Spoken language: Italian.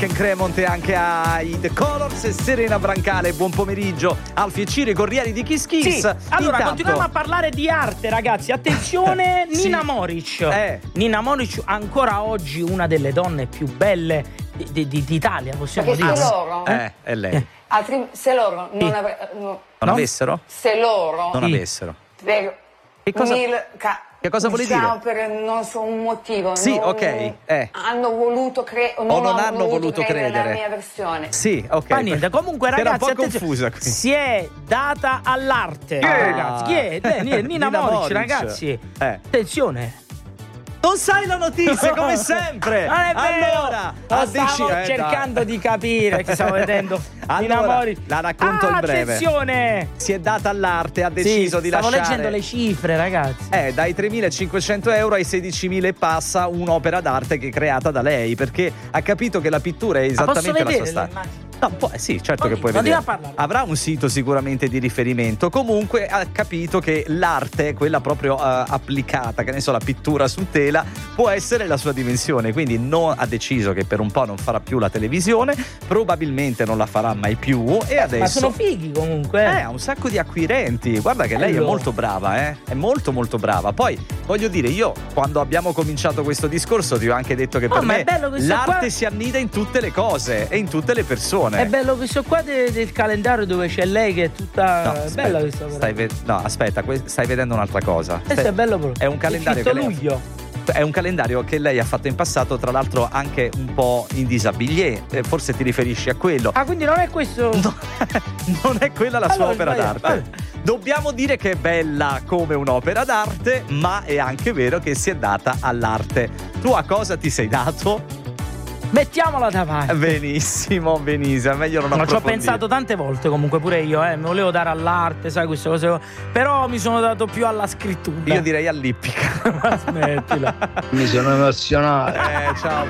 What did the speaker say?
Ken Cremont e anche ai The Colors e Serena Brancale. Buon pomeriggio, Alfie e Ciro, corrieri di Kiss Kiss. Sì, allora Intanto... continuiamo a parlare di arte, ragazzi. Attenzione, Sì. Nina Moric. Nina Moric, ancora oggi una delle donne più belle d'Italia, possiamo Perché dire. se loro è lei. se loro non, Non avessero? se loro Non avessero. per Che cosa- che cosa vuole dire? per non so un motivo Sì, non ok, hanno voluto non hanno voluto credere credere. nella mia versione. Sì, ok. Ma niente, comunque Era ragazzi, un po' attenzione, confusa qui. si è data all'arte, ragazzi. Chi è? Nina Nina Moric, Moric. ragazzi. Attenzione. Non sai la notizia come sempre. Non è vero. Allora, stavo cercando di capire che stavo vedendo. Nina Allora, Moric. la racconto in breve. Attenzione. Si è data all'arte, ha deciso di stavo lasciare. leggendo le cifre, ragazzi. Dai 3.500 euro ai 16.000 e passa un'opera d'arte che è creata da lei, perché ha capito che la pittura è esattamente posso la sua vedere storia. le immagini? No, sì, certo che puoi Continua vedere. a parlare. Avrà un sito sicuramente di riferimento. Comunque ha capito che l'arte, quella proprio applicata, che ne so, la pittura su tela, può essere la sua dimensione. Quindi ha deciso che per un po' non farà più la televisione, probabilmente non la farà mai più. E adesso. Ma sono fighi comunque. Ha un sacco di acquirenti. Guarda che lei è molto brava, È molto molto brava. Poi voglio dire, io quando abbiamo cominciato questo discorso ti ho anche detto che per ma me è bello questo l'arte qua. si annida in tutte le cose e in tutte le persone. È bello questo qua del calendario dove c'è lei che è tutta. No, è aspetta, bella questa cosa. no, aspetta, stai vedendo un'altra cosa. Questo è bello proprio. È un calendario È scritto che lei luglio. è un calendario che lei ha fatto in passato, tra l'altro anche un po' in disabilié. Forse ti riferisci a quello. Ah, quindi non è questo. No, non è quella la sua Allora, opera sbagliato. d'arte. Dobbiamo dire che è bella come un'opera d'arte, ma è anche vero che si è data all'arte. Tu a cosa ti sei dato? Mettiamola davanti. Benissimo, benissimo. Meglio non No, ci ho approfondire. pensato tante volte comunque pure io, mi volevo dare all'arte, sai, queste cose. Però mi sono dato più alla scrittura. Io direi all'ippica. Ma smettila. Mi sono emozionato. Ciao